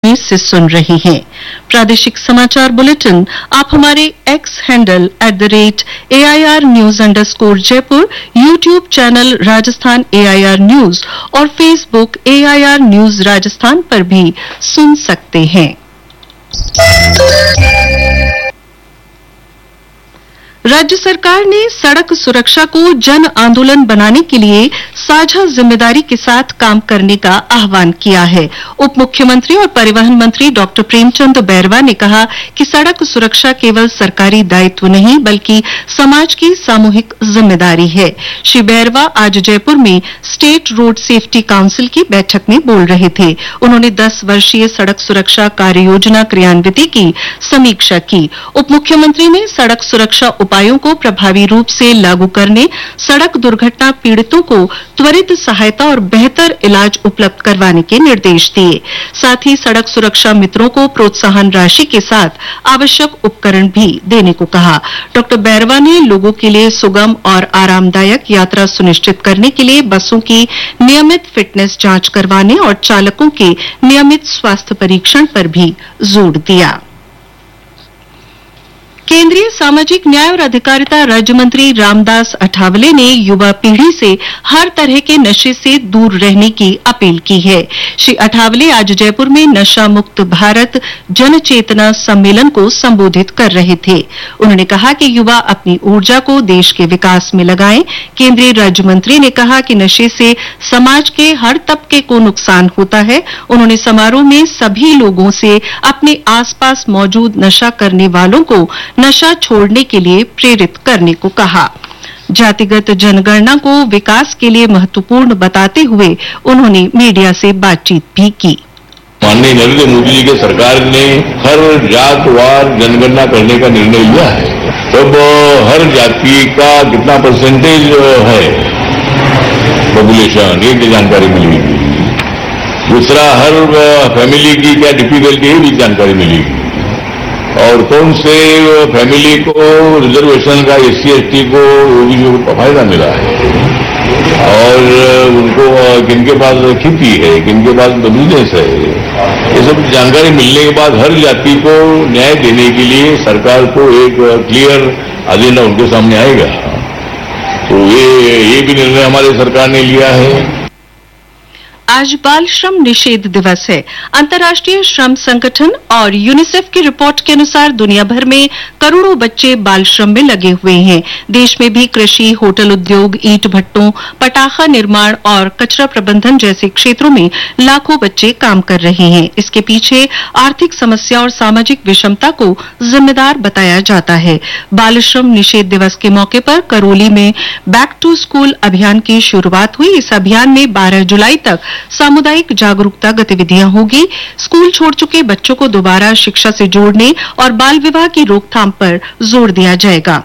से सुन रहे हैं। प्रादेशिक समाचार बुलेटिन आप हमारे x handle @AIR News_ Jaipur, YouTube channel Rajasthan AIR news और फेसबुक AIR न्यूज राजस्थान पर भी सुन सकते हैं। राज्य सरकार ने सड़क सुरक्षा को जन आंदोलन बनाने के लिए साझा जिम्मेदारी के साथ काम करने का आह्वान किया है। उप मुख्यमंत्री और परिवहन मंत्री डॉक्टर प्रेमचंद बैरवा ने कहा कि सड़क सुरक्षा केवल सरकारी दायित्व नहीं बल्कि समाज की सामूहिक जिम्मेदारी है। श्री बैरवा आज जयपुर में स्टेट रोड सेफ्टी काउंसिल की बैठक में बोल रहे थे। उन्होंने 10 वर्षीय सड़क सुरक्षा कार्य योजना क्रियान्विति की समीक्षा की। उप मुख्यमंत्री ने सड़क सुरक्षा उपायों को प्रभावी रूप से लागू करने, सड़क दुर्घटना पीड़ितों को त्वरित सहायता और बेहतर इलाज उपलब्ध करवाने के निर्देश दिए। साथ ही सड़क सुरक्षा मित्रों को प्रोत्साहन राशि के साथ आवश्यक उपकरण भी देने को कहा। डॉक्टर बैरवा ने लोगों के लिए सुगम और आरामदायक यात्रा सुनिश्चित करने के लिए बसों की नियमित फिटनेस जांच करवाने और चालकों के नियमित स्वास्थ्य परीक्षण पर भी जोर दिया। केंद्रीय सामाजिक न्याय और अधिकारिता राज्य मंत्री रामदास अठावले ने युवा पीढ़ी से हर तरह के नशे से दूर रहने की अपील की है। श्री अठावले आज जयपुर में नशा मुक्त भारत जन चेतना सम्मेलन को संबोधित कर रहे थे। उन्होंने कहा कि युवा अपनी ऊर्जा को देश के विकास में लगाएं। केंद्रीय राज्य मंत्री ने कहा कि नशे से समाज के हर तबके को नुकसान होता है। उन्होंने समारोह में सभी लोगों से अपने आसपास मौजूद नशा करने वालों को नशा छोड़ने के लिए प्रेरित करने को कहा। जातिगत जनगणना को विकास के लिए महत्वपूर्ण बताते हुए उन्होंने मीडिया से बातचीत भी की। माननीय नरेंद्र मोदी जी की सरकार ने हर जातवार जनगणना करने का निर्णय लिया है। तब हर जाति का कितना परसेंटेज है पॉपुलेशन, ये जानकारी मिलेगी। दूसरा, हर फैमिली की क्या डिफिकल्टी है भी जानकारी मिलेगी। और कौन से फैमिली को रिजर्वेशन का SC/ST को OBC को फायदा मिला है और उनको किनके पास खेती है, किनके पास बिजनेस है, ये सब जानकारी मिलने के बाद हर जाति को न्याय देने के लिए सरकार को एक क्लियर एजेंडा उनके सामने आएगा। तो ये भी निर्णय हमारी सरकार ने लिया है। आज बाल श्रम निषेध दिवस है। अंतर्राष्ट्रीय श्रम संगठन और यूनिसेफ की रिपोर्ट के अनुसार दुनिया भर में करोड़ों बच्चे बाल श्रम में लगे हुए हैं। देश में भी कृषि, होटल उद्योग, ईंट भट्टों, पटाखा निर्माण और कचरा प्रबंधन जैसे क्षेत्रों में लाखों बच्चे काम कर रहे हैं। इसके पीछे आर्थिक समस्या और सामाजिक विषमता को जिम्मेदार बताया जाता है। बाल श्रम निषेध दिवस के मौके पर करौली में बैक टू स्कूल अभियान की शुरुआत हुई। इस अभियान में 12 जुलाई तक सामुदायिक जागरूकता गतिविधियां होगी। स्कूल छोड़ चुके बच्चों को दोबारा शिक्षा से जोड़ने और बाल विवाह की रोकथाम पर जोर दिया जाएगा।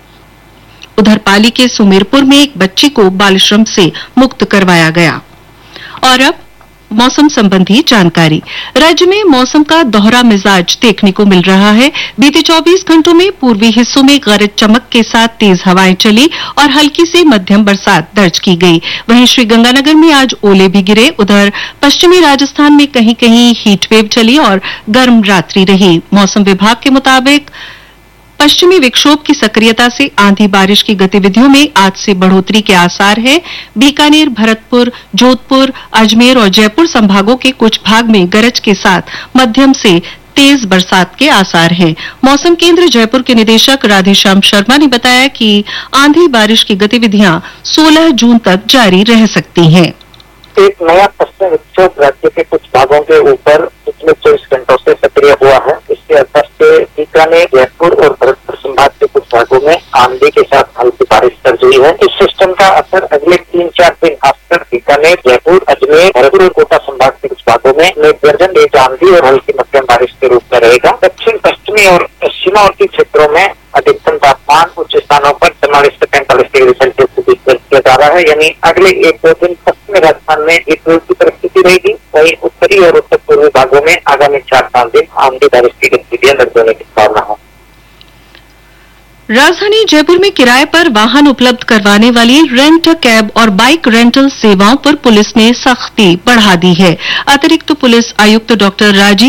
उधर पाली के सुमेरपुर में एक बच्ची को बाल श्रम से मुक्त करवाया गया। और अब मौसम संबंधी जानकारी। राज्य में मौसम का दोहरा मिजाज देखने को मिल रहा है। बीते 24 घंटों में पूर्वी हिस्सों में गरज चमक के साथ तेज हवाएं चली और हल्की से मध्यम बरसात दर्ज की गई। वहीं श्रीगंगानगर में आज ओले भी गिरे। उधर पश्चिमी राजस्थान में कहीं कहीं हीटवेव चली और गर्म रात्रि रही। मौसम विभाग के मुताबिक पश्चिमी विक्षोभ की सक्रियता से आंधी बारिश की गतिविधियों में आज से बढ़ोतरी के आसार हैं। बीकानेर, भरतपुर, जोधपुर, अजमेर और जयपुर संभागों के कुछ भाग में गरज के साथ मध्यम से तेज बरसात के आसार हैं। मौसम केंद्र जयपुर के निदेशक राधेश्याम शर्मा ने बताया कि आंधी बारिश की गतिविधियां 16 जून तक जारी रह सकती हैं। एक नया पश्चिमी विक्षोभ राज्य के कुछ भागों के ऊपर पिछले 24 घंटों से सक्रिय हुआ है। इसके असर से बीकानेर, जयपुर और भरतपुर संभाग के कुछ भागों में आंधी के साथ हल्की बारिश दर्ज हुई है। इस सिस्टम का असर अगले 3-4 दिन खासकर बीकानेर, जयपुर, अजमेर, भरतपुर और कोटा संभाग के कुछ भागों में गर्जन तेज आंधी और हल्की मध्यम बारिश के रूप में रहेगा। दक्षिण पश्चिमी और सीमावर्ती क्षेत्रों में अधिकतम तापमान उच्च स्थानों पर 44 से 45 डिग्री सेल्सियस के बीच दर्ज किया जा रहा है। यानी अगले 1-2 दिन पश्चिमी राजस्थान में एक की परिस्थिति रहेगी। वहीं उत्तरी और उत्तर पूर्वी भागों में आगामी 4-5 दिन आंधी बारिश की गतिविधियां दर्ज होने की संभावना है। राजधानी जयपुर में किराए पर वाहन उपलब्ध करवाने वाली रेंट कैब और बाइक रेंटल सेवाओं पर पुलिस ने सख्ती बढ़ा दी है। अतिरिक्त पुलिस आयुक्त डॉक्टर राजीव